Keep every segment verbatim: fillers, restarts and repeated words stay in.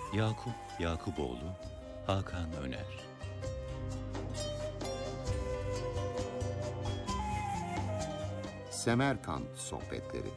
Yakup Yakuboğlu, Hakan Öner. Semerkant Sohbetleri.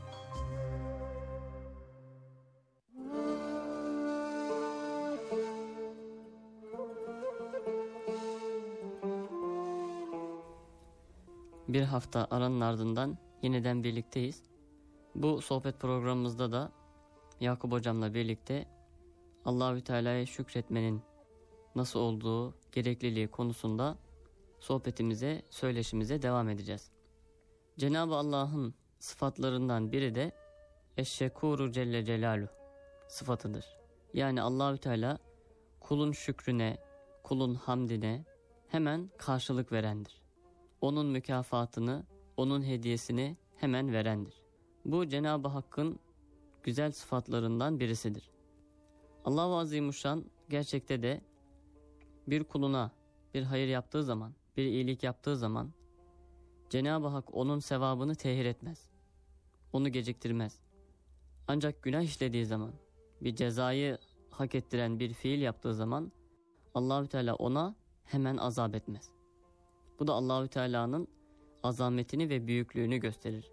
Bir hafta aranın ardından yeniden birlikteyiz. Bu sohbet programımızda da Yakup hocamla birlikte Allahü Teala'ya şükretmenin nasıl olduğu gerekliliği konusunda sohbetimize, söyleşimize devam edeceğiz. Cenab-ı Allah'ın sıfatlarından biri de Eşşekûru Celle Celaluhu sıfatıdır. Yani Allahü Teala kulun şükrüne, kulun hamdine hemen karşılık verendir. Onun mükafatını, onun hediyesini hemen verendir. Bu Cenab-ı Hakk'ın güzel sıfatlarından birisidir. Allah-u Azimuşşan gerçekte de bir kuluna bir hayır yaptığı zaman, bir iyilik yaptığı zaman Cenab-ı Hak onun sevabını tehir etmez. Onu geciktirmez. Ancak günah işlediği zaman, bir cezayı hak ettiren bir fiil yaptığı zaman Allahü Teala ona hemen azap etmez. Bu da Allahü Teala'nın azametini ve büyüklüğünü gösterir.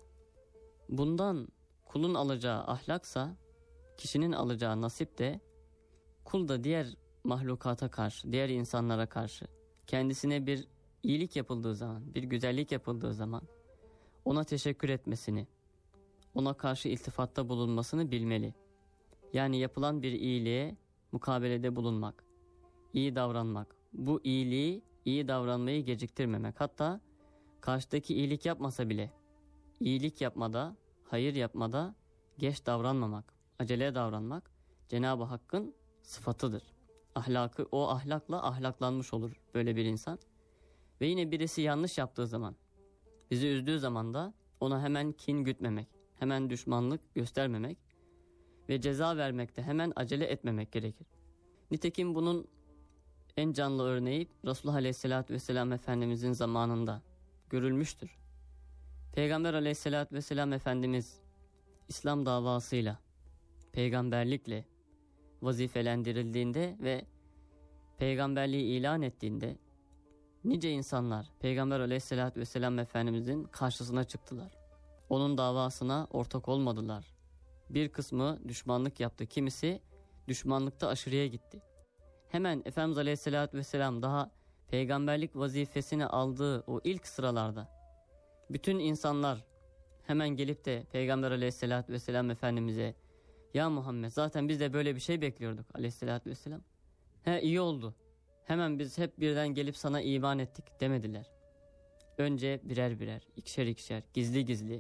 Bundan kulun alacağı ahlaksa, kişinin alacağı nasip de kul da diğer mahlukata karşı, diğer insanlara karşı kendisine bir iyilik yapıldığı zaman, bir güzellik yapıldığı zaman ona teşekkür etmesini, ona karşı iltifatta bulunmasını bilmeli. Yani yapılan bir iyiliğe mukabelede bulunmak, iyi davranmak, bu iyiliği, iyi davranmayı geciktirmemek. Hatta karşıdaki iyilik yapmasa bile iyilik yapmada, hayır yapmada geç davranmamak, acele davranmak Cenab-ı Hakk'ın sıfatıdır. Ahlakı, o ahlakla ahlaklanmış olur böyle bir insan. Ve yine birisi yanlış yaptığı zaman, bizi üzdüğü zaman da ona hemen kin gütmemek, hemen düşmanlık göstermemek ve ceza vermekte hemen acele etmemek gerekir. Nitekim bunun en canlı örneği Resulullah Aleyhisselatü Vesselam Efendimizin zamanında görülmüştür. Peygamber Aleyhisselatü Vesselam Efendimiz İslam davasıyla, peygamberlikle vazifelendirildiğinde ve peygamberliği ilan ettiğinde nice insanlar Peygamber Aleyhisselatü Vesselam Efendimizin karşısına çıktılar. Onun davasına ortak olmadılar. Bir kısmı düşmanlık yaptı, kimisi düşmanlıkta aşırıya gitti. Hemen Efendimiz Aleyhisselatü Vesselam daha peygamberlik vazifesini aldığı o ilk sıralarda bütün insanlar hemen gelip de Peygamber Aleyhisselatü Vesselam Efendimiz'e "Ya Muhammed, zaten biz de böyle bir şey bekliyorduk" Aleyhisselatü Vesselam. "He, iyi oldu. Hemen biz hep birden gelip sana iman ettik" demediler. Önce birer birer, ikişer ikişer, gizli gizli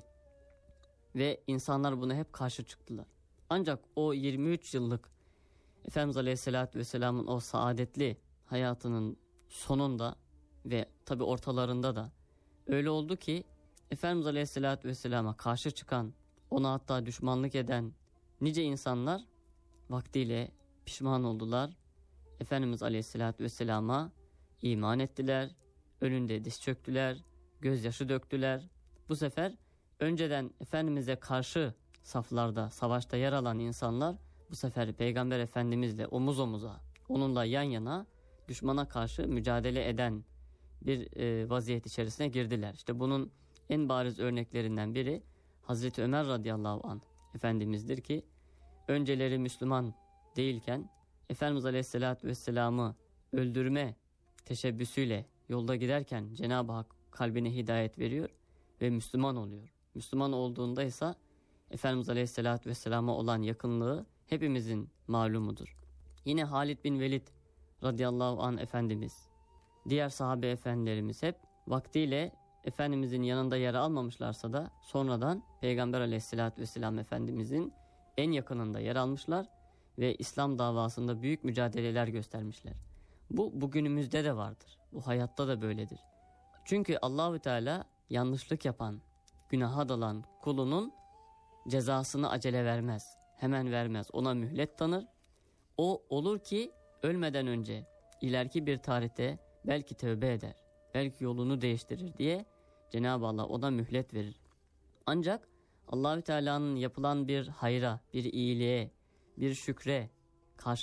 ve insanlar buna hep karşı çıktılar. Ancak o yirmi üç yıllık Efendimiz Aleyhisselatü Vesselam'ın o saadetli hayatının sonunda ve tabi ortalarında da öyle oldu ki Efendimiz Aleyhisselatü Vesselam'a karşı çıkan, ona hatta düşmanlık eden nice insanlar vaktiyle pişman oldular. Efendimiz Aleyhisselatü Vesselam'a iman ettiler, önünde diz çöktüler, gözyaşı döktüler. Bu sefer önceden Efendimiz'e karşı saflarda, savaşta yer alan insanlar bu sefer Peygamber Efendimizle omuz omuza, onunla yan yana düşmana karşı mücadele eden bir e, vaziyet içerisine girdiler. İşte bunun en bariz örneklerinden biri Hazreti Ömer radıyallahu anh Efendimiz'dir ki önceleri Müslüman değilken Efendimiz Aleyhisselatü Vesselam'ı öldürme teşebbüsüyle yolda giderken Cenab-ı Hak kalbine hidayet veriyor ve Müslüman oluyor. Müslüman olduğunda ise Efendimiz Aleyhisselatü Vesselam'a olan yakınlığı hepimizin malumudur. Yine Halid bin Velid radıyallahu anh Efendimiz, diğer sahabe efendilerimiz hep vaktiyle Efendimizin yanında yer almamışlarsa da sonradan Peygamber Aleyhisselatü Vesselam Efendimizin en yakınında yer almışlar ve İslam davasında büyük mücadeleler göstermişler. Bu bugünümüzde de vardır. Bu hayatta da böyledir. Çünkü Allahü Teala yanlışlık yapan, günaha dalan kulunun cezasını acele vermez. Hemen vermez. Ona mühlet tanır. O olur ki ölmeden önce ileriki bir tarihte belki tövbe eder, belki yolunu değiştirir diye Cenab-ı Allah ona mühlet verir. Ancak Allahü Teala'nın yapılan bir hayra, bir iyiliğe, bir şükre